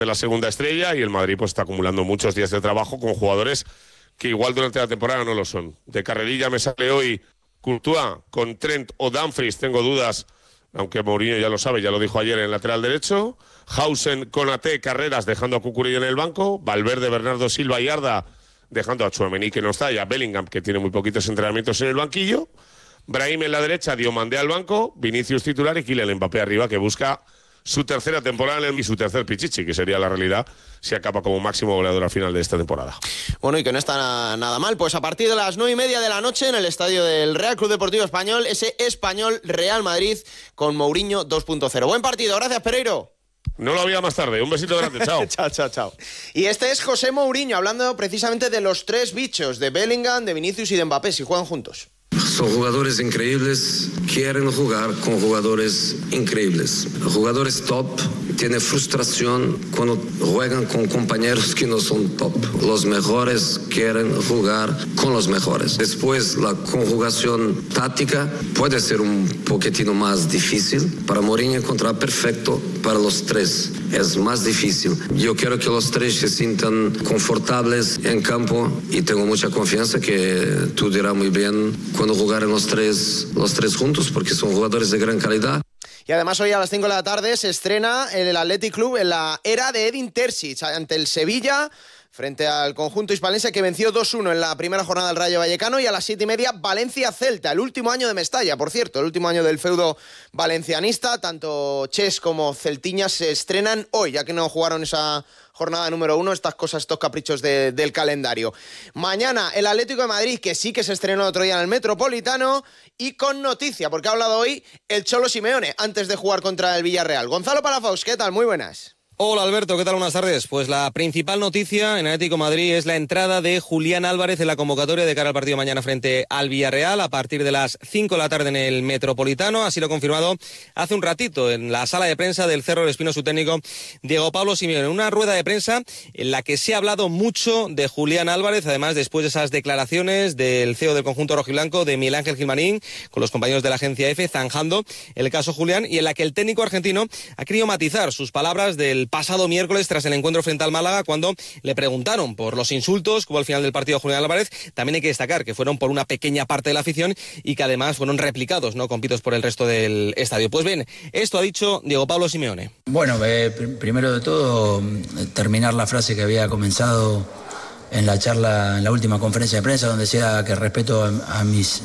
de la segunda estrella, y el Madrid pues está acumulando muchos días de trabajo con jugadores que igual durante la temporada no lo son. De carrerilla me sale hoy Courtois con Trent o Dumfries, tengo dudas, aunque Mourinho ya lo sabe, ya lo dijo ayer en el lateral derecho. Hausen, Konaté, Carreras, dejando a Cucurella en el banco. Valverde, Bernardo Silva y Arda, dejando a Tchouaméni, que no está, y a Bellingham, que tiene muy poquitos entrenamientos en el banquillo. Brahim en la derecha, Diomandé al banco, Vinicius titular y Kylian Mbappé arriba, que busca su tercera temporada y su tercer pichichi, que sería la realidad si acaba como máximo goleador al final de esta temporada. Bueno, y que no está nada mal, pues a partir de las 9:30 de la noche en el estadio del Real Club Deportivo Español, ese Español Real Madrid con Mourinho 2.0. Buen partido, gracias Pereiro. No lo había más tarde, un besito grande, chao. Chao. Y este es José Mourinho hablando precisamente de los tres bichos, de Bellingham, de Vinicius y de Mbappé, si juegan juntos. Son jugadores increíbles, quieren jugar con jugadores increíbles. Jugadores top tienen frustración cuando juegan con compañeros que no son top. Los mejores quieren jugar con los mejores. Después la conjugación táctica puede ser un poquitino más difícil. Para Mourinho encontrar perfecto para los tres es más difícil. Yo quiero que los tres se sientan confortables en campo y tengo mucha confianza que tú dirás muy bien cuando jugar en los tres juntos, porque son jugadores de gran calidad. Y además hoy a las 5 de la tarde se estrena el Athletic Club en la era de Edin Terzic ante el Sevilla, frente al conjunto hispalense que venció 2-1 en la primera jornada del Rayo Vallecano, y a las 7:30 Valencia-Celta, el último año de Mestalla, por cierto, el último año del feudo valencianista. Tanto Ches como Celtiña se estrenan hoy, ya que no jugaron esa jornada número 1, estas cosas, estos caprichos del calendario. Mañana el Atlético de Madrid, que sí que se estrenó otro día en el Metropolitano, y con noticia, porque ha hablado hoy el Cholo Simeone antes de jugar contra el Villarreal. Gonzalo Palafox, ¿qué tal? Muy buenas. Hola Alberto, ¿qué tal? Buenas tardes. Pues la principal noticia en Atlético de Madrid es la entrada de Julián Álvarez en la convocatoria de cara al partido mañana frente al Villarreal a partir de las 5 de la tarde en el Metropolitano. Así lo ha confirmado hace un ratito en la sala de prensa del Cerro del Espino su técnico Diego Pablo Simeone. Una rueda de prensa en la que se ha hablado mucho de Julián Álvarez, además después de esas declaraciones del CEO del conjunto rojiblanco, de Miguel Ángel Gilmarín, con los compañeros de la agencia EFE, zanjando el caso Julián, y en la que el técnico argentino ha querido matizar sus palabras del pasado miércoles tras el encuentro frente al Málaga, cuando le preguntaron por los insultos que hubo al final del partido a Julián Álvarez. También hay que destacar que fueron por una pequeña parte de la afición y que además fueron replicados, no compitos por el resto del estadio. Pues bien, esto ha dicho Diego Pablo Simeone. Bueno, primero de todo, terminar la frase que había comenzado en la charla, en la última conferencia de prensa, donde decía que respeto a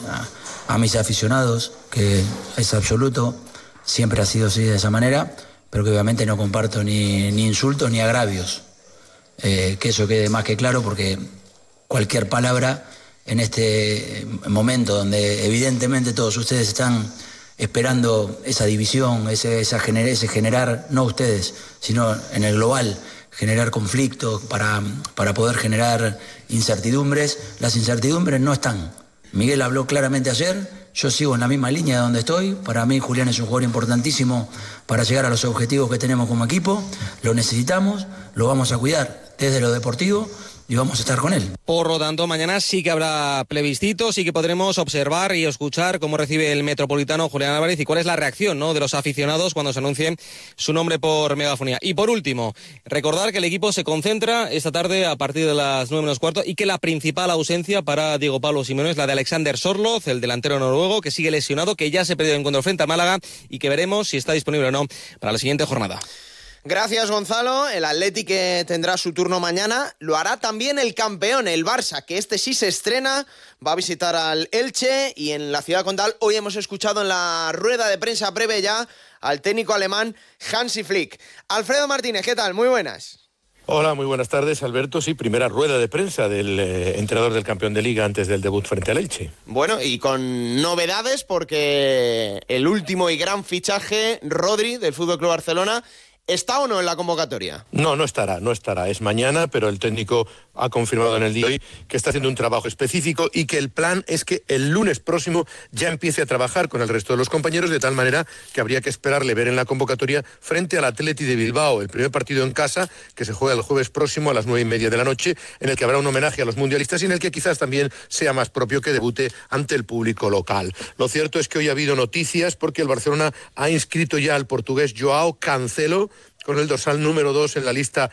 mis aficionados, que es absoluto, siempre ha sido así de esa manera, pero que obviamente no comparto ni insultos ni agravios. Que eso quede más que claro, porque cualquier palabra en este momento donde evidentemente todos ustedes están esperando esa división, ese generar, no ustedes, sino en el global, generar conflictos para poder generar incertidumbres. Las incertidumbres no están. Miguel habló claramente ayer. Yo sigo en la misma línea de donde estoy. Para mí Julián es un jugador importantísimo para llegar a los objetivos que tenemos como equipo. Lo necesitamos, lo vamos a cuidar desde lo deportivo y vamos a estar con él. Por lo tanto, mañana sí que habrá plebiscito, sí que podremos observar y escuchar cómo recibe el Metropolitano Julián Álvarez y cuál es la reacción, ¿no?, de los aficionados cuando se anuncie su nombre por megafonía. Y por último, recordar que el equipo se concentra esta tarde a partir de las 9:15 y que la principal ausencia para Diego Pablo Simeone es la de Alexander Sorloth, el delantero noruego, que sigue lesionado, que ya se perdió el encuentro frente a Málaga y que veremos si está disponible o no para la siguiente jornada. Gracias, Gonzalo. El Athletic tendrá su turno mañana. Lo hará también el campeón, el Barça, que este sí se estrena. Va a visitar al Elche y en la ciudad condal hoy hemos escuchado en la rueda de prensa breve ya al técnico alemán Hansi Flick. Alfredo Martínez, ¿qué tal? Muy buenas. Hola, muy buenas tardes, Alberto. Sí, primera rueda de prensa del entrenador del campeón de Liga antes del debut frente al Elche. Bueno, y con novedades porque el último y gran fichaje, Rodri, del FC Barcelona, ¿está o no en la convocatoria? No estará. Es mañana, pero el técnico ha confirmado en el día de hoy que está haciendo un trabajo específico y que el plan es que el lunes próximo ya empiece a trabajar con el resto de los compañeros, de tal manera que habría que esperarle ver en la convocatoria frente al Athletic de Bilbao, el primer partido en casa que se juega el jueves próximo a las 9:30 de la noche, en el que habrá un homenaje a los mundialistas y en el que quizás también sea más propio que debute ante el público local. Lo cierto es que hoy ha habido noticias porque el Barcelona ha inscrito ya al portugués Joao Cancelo con el dorsal número 2 en la lista